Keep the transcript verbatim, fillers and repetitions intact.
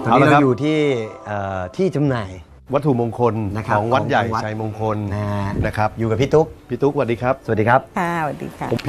วันนี้เราอยู่ที่ที่จำหน่ายวัตถุมงคลของวัดใหญ่ชัยมงคลนะครับอยู่กับพี่ตุ๊กพี่ตุ๊กสวัสดีครับสวัสดีครับค่ะสวัสดีค่ะ